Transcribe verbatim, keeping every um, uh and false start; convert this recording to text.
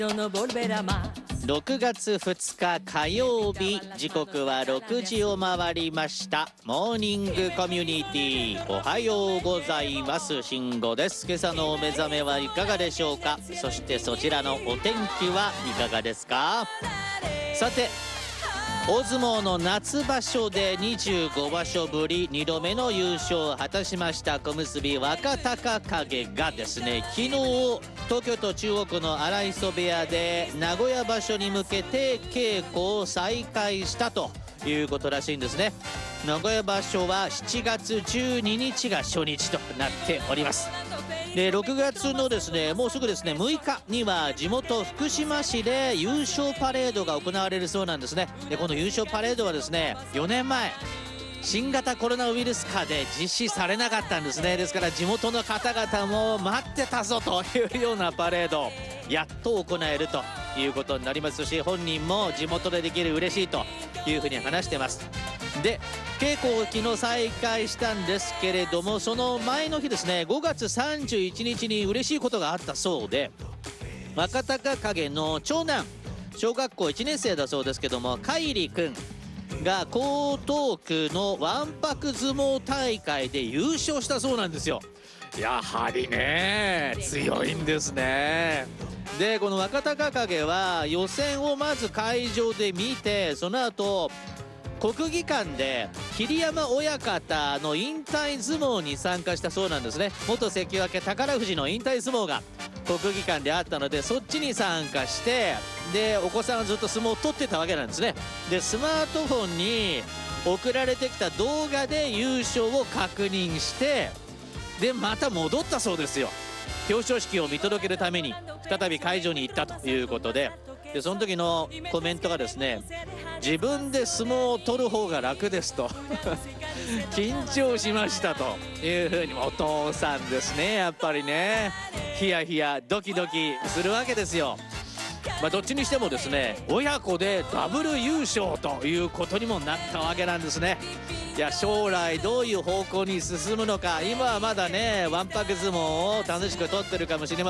ろくがつふつか火曜日、時刻はろくじを回りました。モーニングコミュニティ、おはようございます。慎吾です。今朝のお目覚めはいかがでしょうか。そしてそちらのお天気はいかがですか。さて、大相撲の夏場所でにじゅうごばしょぶりにどめの優勝を果たしました小結若隆景がですね、昨日東京都中央区の荒磯部屋で名古屋場所に向けて稽古を再開したということらしいんですね。名古屋場所はしちがつじゅうににちが初日となっております。でろくがつのですね、もうすぐですね、むいかには地元福島市で優勝パレードが行われるそうなんですね。でこの優勝パレードはですね、よねんまえ新型コロナウイルス禍で実施されなかったんですね。ですから地元の方々も待ってたぞというようなパレードやっと行えるということになりますし、本人も地元でできる嬉しいというふうに話してます。で稽古を昨日再開したんですけれども、その前の日ですね、ごがつさんじゅういちにちに嬉しいことがあったそうで、若隆景の長男、小学校いちねんせいだそうですけども、海里くんが江東区のわんぱく相撲大会で優勝したそうなんですよ。やはりね強いんですね。でこの若隆景は予選をまず会場で見て、その後国技館で桐山親方の引退相撲に参加したそうなんですね。元関脇宝富士の引退相撲が国技館であったので、そっちに参加して、でお子さんはずっと相撲を取ってたわけなんですね。でスマートフォンに送られてきた動画で優勝を確認して、でまた戻ったそうですよ。表彰式を見届けるために再び会場に行ったということで、でその時のコメントがですね、自分で相撲を取る方が楽ですと緊張しましたというふうに、お父さんですね、やっぱりね、ヒヤヒヤドキドキするわけですよ。まあどっちにしてもですね、親子でダブル優勝ということにもなったわけなんですね。いや将来どういう方向に進むのか、今はまだねわんぱく相撲を楽しく取ってるかもしれません。